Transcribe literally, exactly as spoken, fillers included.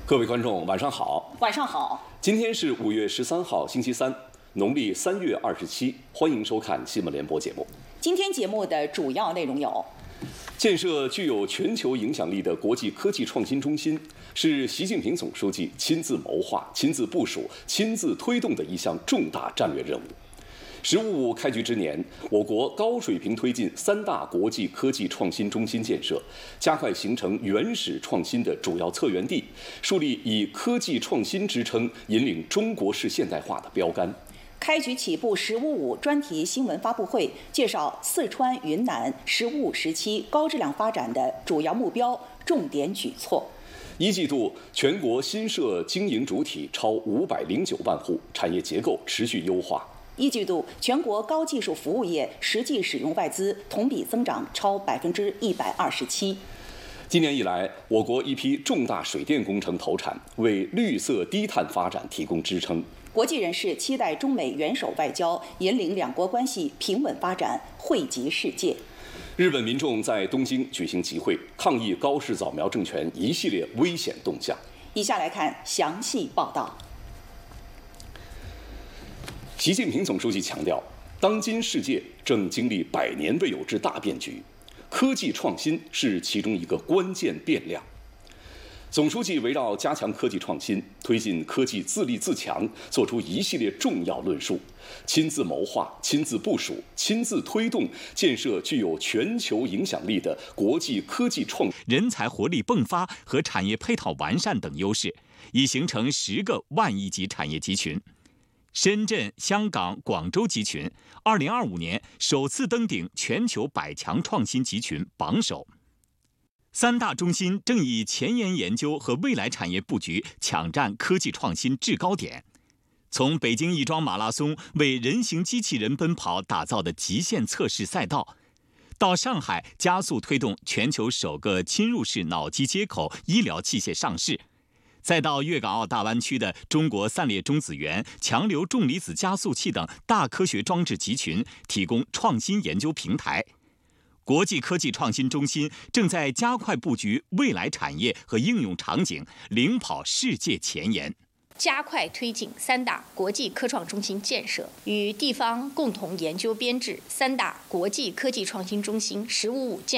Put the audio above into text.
各位观众，晚上好。 晚上好。 今天是五月十三号，星期三，农历三月二十七。欢迎收看新闻联播节目。 今天节目的主要内容有： 建设具有全球影响力的国际科技创新中心，是习近平总书记亲自谋划、亲自部署、亲自推动的一项重大战略任务。“十五五”开局之年，我国高水平推进三大国际科技创新中心建设，加快形成原始创新的主要策源地，树立以科技创新支撑引领中国式现代化的标杆。 开局起步“十五五”专题新闻发布会介绍四川、云南“十五五”时期高质量发展的主要目标、重点举措。 一季度，全国新设经营主体超五百零九万户，产业结构持续优化。 一季度，全国高技术服务业实际使用外资同比增长超百分之一百二十七。 今年以来，我国一批重大水电工程投产，为绿色低碳发展提供支撑。 国际人士期待中美元首外交引领两国关系平稳发展，惠及世界。 日本民众在东京举行集会，抗议高市早苗政权一系列危险动向。 以下来看详细报道。 习近平总书记强调，当今世界正经历百年未有之大变局，科技创新是其中一个关键变量。总书记围绕加强科技创新、推进科技自立自强，作出一系列重要论述，亲自谋划、亲自部署、亲自推动建设具有全球影响力的国际科技创人才活力迸发和产业配套完善等优势，已形成十个万亿级产业集群。深圳、香港、广州集群，二零二五年首次登顶全球百强创新集群榜首。三大中心正以前沿研究和未来产业布局抢占科技创新制高点。从北京亦庄马拉松为人形机器人奔跑打造的极限测试赛道，到上海加速推动全球首个侵入式脑机接口医疗器械上市。再到粤港澳大湾区的中国散裂中子源、强流重离子加速器等大科学装置集群，提供创新研究平台。国际科技创新中心正在加快布局未来产业和应用场景，领跑世界前沿。 加快推进三大国际科创中心建设，与地方共同研究编制三大国际科技创新中心“十五五”建